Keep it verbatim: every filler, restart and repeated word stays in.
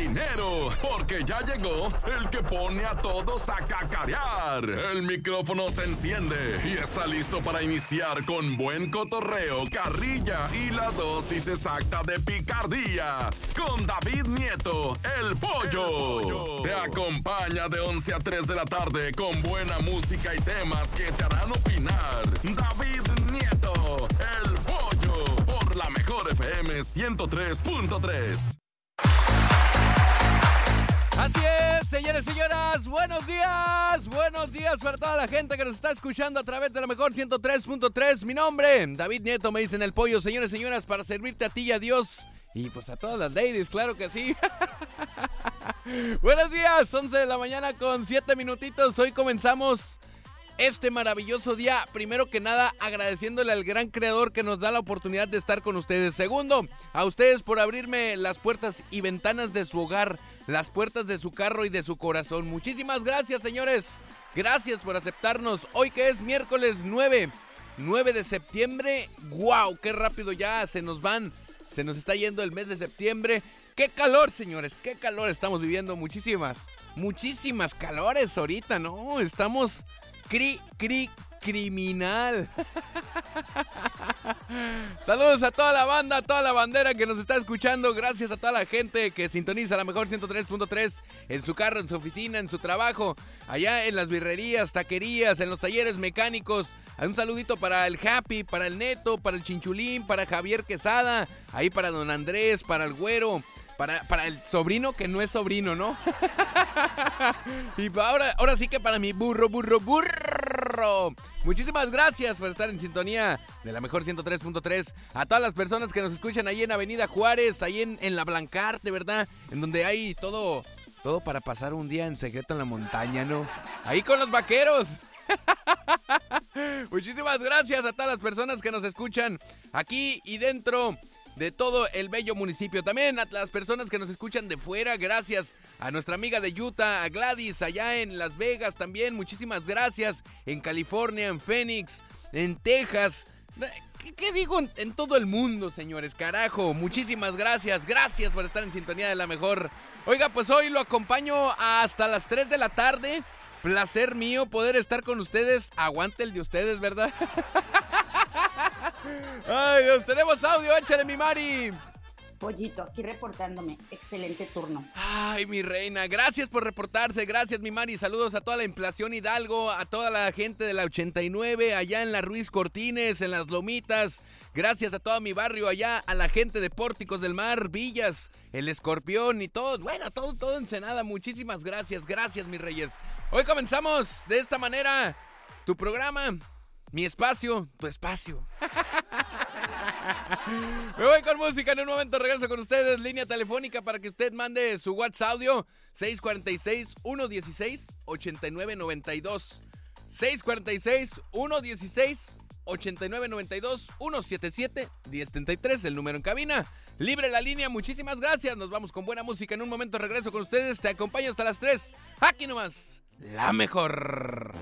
dinero, porque ya llegó el que pone a todos a cacarear. El micrófono se enciende y está listo para iniciar con buen cotorreo, carrilla y la dosis exacta de picardía. Con David Nieto, el pollo. el pollo. Te acompaña de once a tres de la tarde con buena música y temas que te harán opinar. David Nieto, el pollo, por la mejor F M ciento tres punto tres. Así es, señores y señoras, buenos días, buenos días para toda la gente que nos está escuchando a través de la mejor ciento tres punto tres. Mi nombre, David Nieto, me dicen el pollo, señores y señoras, para servirte a ti y a Dios y pues a todas las ladies, claro que sí. Buenos días, once de la mañana con siete minutitos, hoy comenzamos este maravilloso día, primero que nada agradeciéndole al gran creador que nos da la oportunidad de estar con ustedes. Segundo, a ustedes por abrirme las puertas y ventanas de su hogar, las puertas de su carro y de su corazón. Muchísimas gracias, señores. Gracias por aceptarnos. Hoy que es miércoles nueve de septiembre. ¡Wow! ¡Qué rápido ya se nos van! Se nos está yendo el mes de septiembre. ¡Qué calor, señores! ¡Qué calor estamos viviendo! Muchísimas, muchísimas calores ahorita, ¿no? Estamos... Cri, cri, criminal. Saludos a toda la banda, a toda la bandera que nos está escuchando. Gracias a toda la gente que sintoniza la mejor ciento tres punto tres en su carro, en su oficina, en su trabajo, allá en las birrerías, taquerías, en los talleres mecánicos. Un saludito para el Happy, para el Neto, para el Chinchulín, para Javier Quesada, ahí para Don Andrés, para el Güero. Para, para el sobrino que no es sobrino, ¿no? Y ahora, ahora sí que para mi burro, burro, burro. Muchísimas gracias por estar en sintonía de la mejor ciento tres punto tres. A todas las personas que nos escuchan ahí en Avenida Juárez, ahí en, en la Blancarte, ¿verdad? En donde hay todo, todo para pasar un día en secreto en la montaña, ¿no? Ahí con los vaqueros. Muchísimas gracias a todas las personas que nos escuchan aquí y dentro de todo el bello municipio. También a las personas que nos escuchan de fuera, gracias a nuestra amiga de Utah, a Gladys, allá en Las Vegas también, muchísimas gracias, en California, en Phoenix, en Texas, ¿qué, qué digo? En, en todo el mundo, señores, carajo, muchísimas gracias, gracias por estar en sintonía de la mejor. Oiga, pues hoy lo acompaño hasta las tres de la tarde, placer mío poder estar con ustedes, aguante el de ustedes, ¿verdad? Ay, Dios, tenemos audio, échale mi Mari. Pollito, aquí reportándome, excelente turno. Ay, mi reina, gracias por reportarse, gracias mi Mari, saludos a toda la inflación Hidalgo, a toda la gente de la ochenta y nueve, allá en la Ruiz Cortines, en las Lomitas, gracias a todo mi barrio allá, a la gente de Pórticos del Mar, Villas, el Escorpión y todo, bueno, todo, todo Ensenada, muchísimas gracias, gracias mis reyes. Hoy comenzamos de esta manera, tu programa, mi espacio, tu espacio. Me voy con música, en un momento regreso con ustedes. Línea telefónica para que usted mande su WhatsApp audio seis cuatro seis, uno uno seis, ocho nueve nueve dos seis cuatro seis, uno uno seis, ocho nueve nueve dos uno siete siete, uno cero tres tres, el número en cabina. Libre la línea, muchísimas gracias. Nos vamos con buena música. En un momento regreso con ustedes. Te acompaño hasta las tres. Aquí nomás, la mejor.